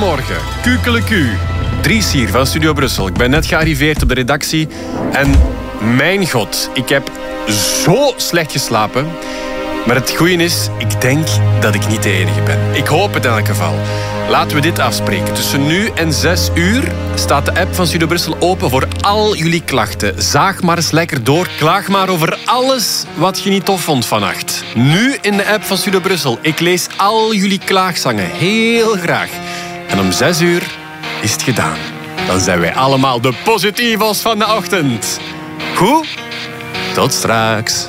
Goedemorgen, Kukeleku. Dries hier van Studio Brussel. Ik ben net gearriveerd op de redactie en mijn god, ik heb zo slecht geslapen. Maar het goede is, ik denk dat ik niet de enige ben. Ik hoop het in elk geval. Laten we dit afspreken. Tussen nu en 6 uur staat de app van Studio Brussel open voor al jullie klachten. Zaag maar eens lekker door. Klaag maar over alles wat je niet tof vond vannacht. Nu in de app van Studio Brussel. Ik lees al jullie klaagzangen heel graag. En om 6 uur is het gedaan. Dan zijn wij allemaal de positivos van de ochtend. Goed? Tot straks.